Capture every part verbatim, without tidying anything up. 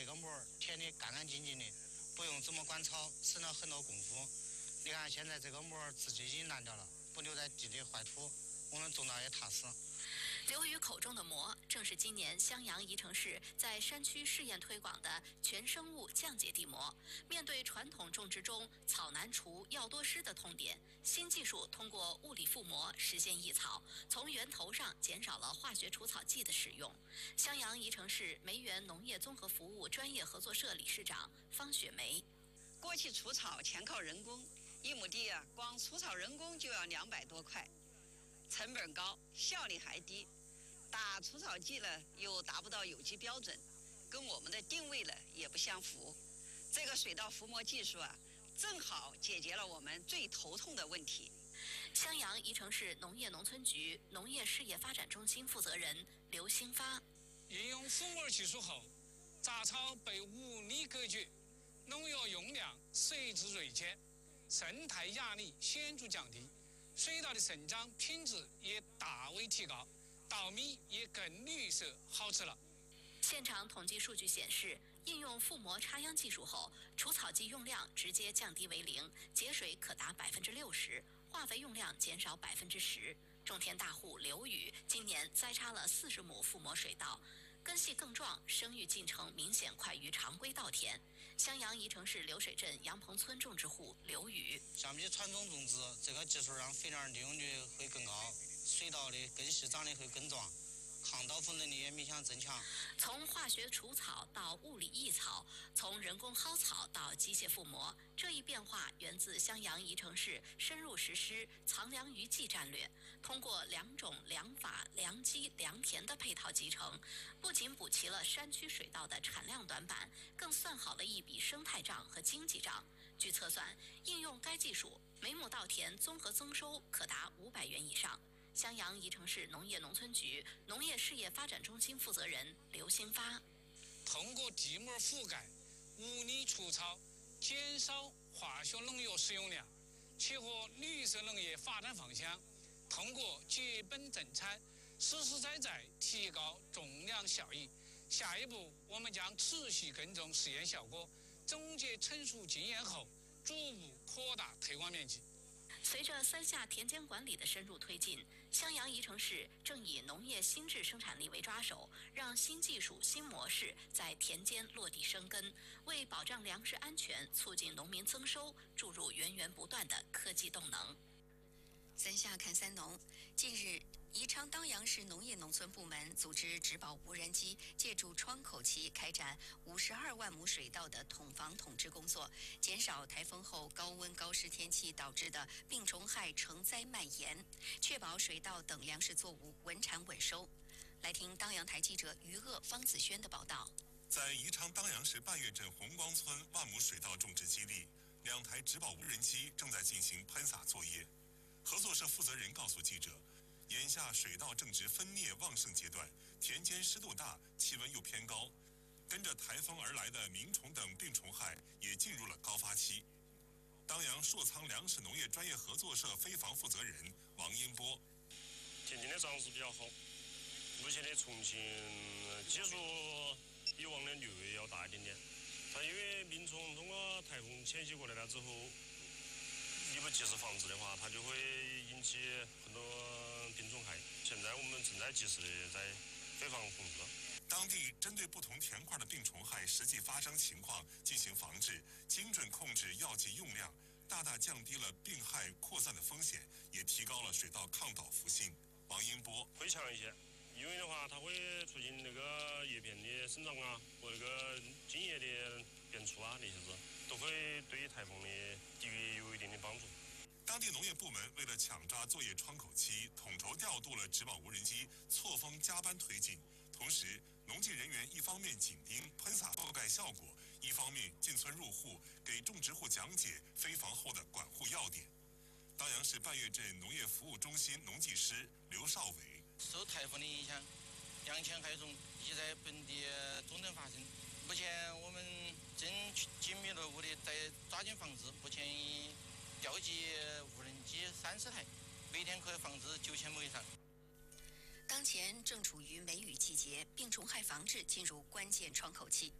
这个膜填的干干净净的，不用怎么管草，省了很多功夫。你看现在这个膜自己已经烂掉了，不留在地里坏土，我们种到也踏实。 刘宇口中的膜，正是今年襄阳宜城市在山区试验推广的全生物降解地膜。面对传统种植中草难除、药多施的痛点，新技术通过物理覆膜实现抑草，从源头上减少了化学除草剂的使用。襄阳宜城市梅园农业综合服务专业合作社理事长方雪梅： 过去除草全靠人工，一亩地啊，光除草人工就要两百多块。成本高，效率还低，打除草剂呢又达不到有机标准，跟我们的定位呢也不相符。这个水稻覆膜技术啊，正好解决了我们最头痛的问题。 襄阳宜城市农业农村局农业事业发展中心负责人刘兴发： 应用覆膜技术后，杂草被物理隔绝，农药用量随之锐减，生态压力显著降低。水稻的生长品质也大为提高，稻米也更绿色好吃了。 现场统计数据显示，应用覆膜插秧技术后，除草剂用量直接降低为零，节水可达百分之六十，化肥用量减少百分之十。种田大户刘宇今年栽插了四十亩覆膜水稻，根系更壮，生育进程明显快于常规稻田。襄阳宜城市流水镇杨棚村种植户刘宇： 相比传统种植，这个技术让肥料利用率会更高，水稻的根系长得会更壮，抗倒伏能力也明显增强。 从化学除草到物理抑草，从人工薅草到机械覆膜，这一变化源自襄阳宜城市深入实施藏粮于技战略。通过良种、良法、良机、良田的配套集成，不仅补齐了山区水稻的产量短板，更算好了一笔生态账和经济账。据测算，应用该技术，每亩稻田综合增收可达五百元以上。襄阳宜城市农业农村局农业事业发展中心负责人刘兴发： 通过地膜覆盖、物理除草，减少化学农药使用量，切合绿色农业发展方向，通过节本增产，实实在在提高种粮效益。下一步，我们将持续跟踪试验效果，总结成熟经验后，逐步扩大推广面积。 随着三下田间管理的深入推进，襄阳宜城市正以农业新质生产力为抓手，让新技术、新模式在田间落地生根，为保障粮食安全、促进农民增收注入源源不断的科技动能。 三下看三农，近日，宜昌当阳市农业农村部门组织植保无人机，借助窗口期开展五十二万亩水稻的统防统治工作，减少台风后高温高湿天气导致的病虫害成灾蔓延，确保水稻等粮食作物稳产稳收。来听当阳台记者于鄂、方子轩的报道。 在宜昌当阳市半月镇红光村万亩水稻种植基地，两台植保无人机正在进行喷洒作业。合作社负责人告诉记者，眼下水稻正值分蘖旺盛阶段，田间湿度大，气温又偏高，跟着台风而来的鸣虫等病虫害也进入了高发期。当阳硕仓粮食农业专业合作社飞防负责人王英波： 田间的长势比较好，目前的虫情基数比往年略微要大一点点。它因为鸣虫通过台风迁徙过来了之后，你不及时防治的话，它就会引起很多病虫害。现在我们正在及时的在飞防控制。 当地针对不同田块的病虫害实际发生情况进行防治，精准控制药剂用量，大大降低了病害扩散的风险，也提高了水稻抗倒伏性。王英波： 会强一些，因为的话，它会促进那个叶片的生长啊，和那个茎叶的变粗啊，那些是都会对于台风的抵御有一定的帮助。 当地农业部门为了抢抓作业窗口期，统筹调度了植保无人机错峰加班推进。同时，农技人员一方面紧盯喷洒覆盖效果，一方面进村入户给种植户讲解飞防后的管护要点。当阳市半月镇农业服务中心农技师刘少伟： 受台风的影响，洋犬害虫易在本地中等发生。目前我们正紧密锣鼓的在抓紧防治，目前已调集无人机三十台，每天可以防治九千亩以上。 当前正处于梅雨季节，病虫害防治进入关键窗口期。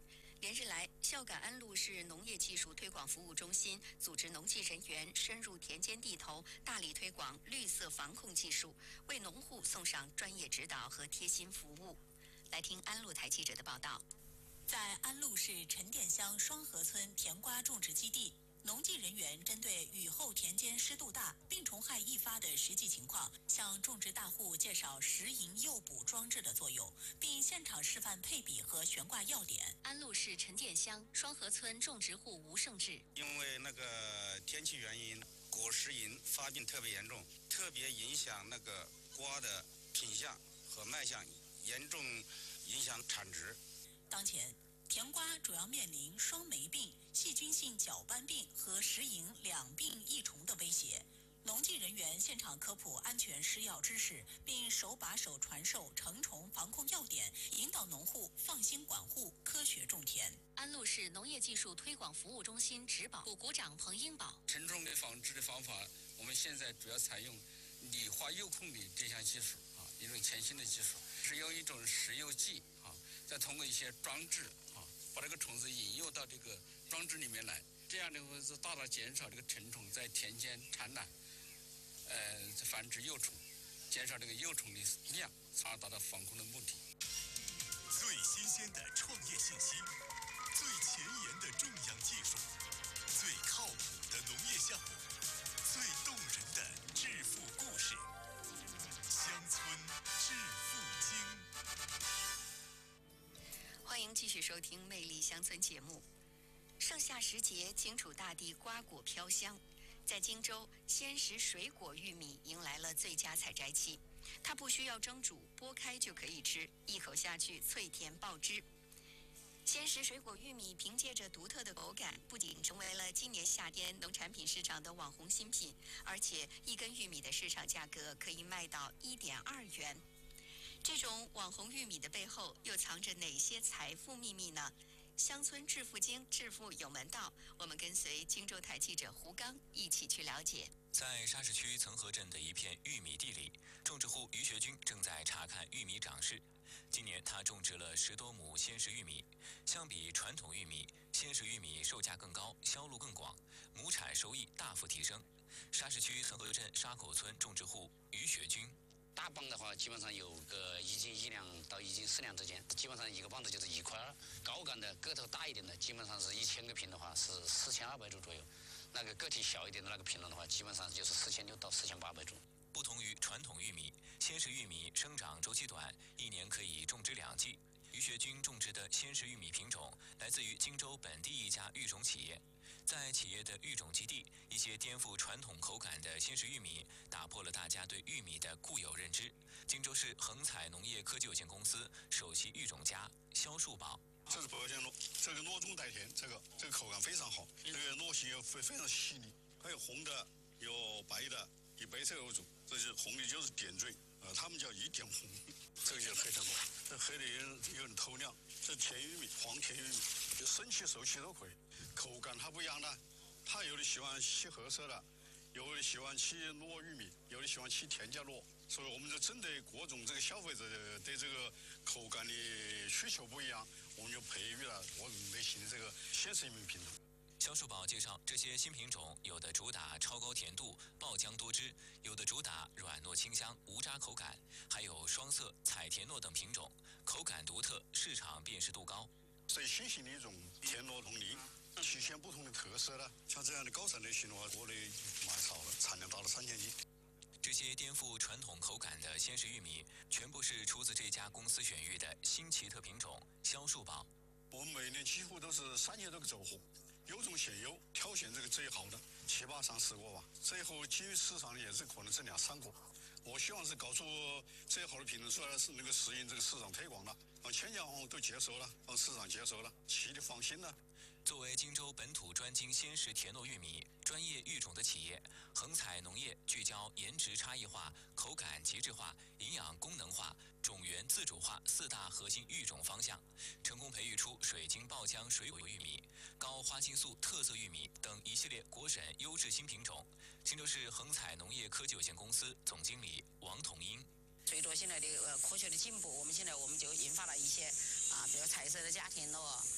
连日来，孝感安陆市农业技术推广服务中心组织农技人员深入田间地头，大力推广绿色防控技术，为农户送上专业指导和贴心服务。来听安陆台记者的报道。 在安陆市陈店乡双河村甜瓜种植基地，农技人员针对雨后田间湿度大、病虫害易发的实际情况，向种植大户介绍石银诱捕装置的作用，并现场示范配比和悬挂要点。 安陆市陈店乡双河村种植户吴胜志， 因为那个天气原因，果实蝇发病特别严重，特别影响那个瓜的品相和卖相，严重影响产值。 当前，甜瓜主要面临双霉病、细菌性角斑病和石蝇两病一虫的威胁。农技人员现场科普安全施药知识，并手把手传授成虫防控要点，引导农户放心管护、科学种田。 安陆市农业技术推广服务中心植保部股长彭英宝， 成虫的防治的方法，我们现在主要采用理化诱控的这项技术啊，一种全新的技术，是用一种石油剂啊，再通过一些装置啊，把这个虫子引诱到这个装置里面来，这样的话是大大减少这个成虫在田间产卵，呃，繁殖幼虫，减少这个幼虫的量，从而达到防控的目的。 最新鲜的创业信息，最前沿的种养技术，最靠谱的农业项目，最动人的致富故事，乡村致富经。 欢迎继续收听《魅力乡村》节目。盛夏时节，荆楚大地瓜果飘香。在荆州，鲜食水果玉米迎来了最佳采摘期，它不需要蒸煮，剥开就可以吃，一口下去脆甜爆汁。鲜食水果玉米凭借着独特的口感，不仅成为了今年夏天农产品市场的网红新品，而且一根玉米的市场价格可以卖到一点二元。这种网红玉米的背后又藏着哪些财富秘密呢？乡村致富经，致富有门道。我们跟随荆州台记者胡刚一起去了解。 在沙市区曾河镇的一片玉米地里，种植户于学军正在查看玉米长势。今年他种植了十多亩鲜食玉米，相比传统玉米，鲜食玉米售价更高，销路更广，亩产收益大幅提升。沙市区曾河镇沙口村种植户于学军。 大磅的话，基本上有个一斤一两到一斤四两之间，基本上一个磅子就是一块二。高杆的个头大一点的，基本上是一千个品的话是四千二百株左右。那个个体小一点的那个品种的话，基本上就是四千六到四千八百株。 不同于传统玉米，鲜食玉米生长周期短，一年可以种植两季。于学军种植的鲜食玉米品种来自于荆州本地一家育种企业。在企业的育种基地，一些颠覆传统口感的鲜食玉米打破了大家对玉米的固有认知。荆州市恒彩农业科技有限公司首席育种家肖树宝， 这是百香糯，这个糯中带甜，这个这个口感非常好，这个糯性也非非常细腻，还有红的，有白的，以白色为主，这是红的就是点缀，呃，他们叫一点红，这个就是黑的糯，这黑的有有点透亮，这是甜玉米，黄甜玉米，就生吃熟吃都可以。口感它不一样的，它有的喜欢吃褐色的，有的喜欢吃糯玉米，有的喜欢吃甜加糯，所以我们就针对各种这个消费者对这个口感的需求不一样，我们就培育了各种类型的这个鲜食玉米品种。 肖树宝介绍，这些新品种有的主打超高甜度、爆浆多汁，有的主打软糯清香、无渣口感，还有双色、彩甜糯等品种，口感独特，市场辨识度高。 最新型的一种甜糯同粒，体现不同的特色呢。像这样的高产类型的话，国内卖少了，产量达到三千斤。 这些颠覆传统口感的鲜食玉米，全部是出自这家公司选育的新奇特品种肖树宝。 我们每年几乎都是三千多个走货，有种选优，挑选这个最好的，七八上十个吧。最后基于市场也是可能这两三个。我希望是搞出最好的品种出来，是能够适应这个市场推广的，让全家户都接受了，让市场接受了，企业放心了。 作为荆州本土专精鲜食甜糯玉米专业育种的企业，恒彩农业聚焦颜值差异化、口感极致化、营养功能化、种源自主化四大核心育种方向，成功培育出水晶爆浆水果玉米、高花青素特色玉米等一系列国审优质新品种。荆州市恒彩农业科技有限公司总经理王统英。 随着现在的呃科学的进步，我们现在我们就引发了一些啊，比如彩色的家庭糯、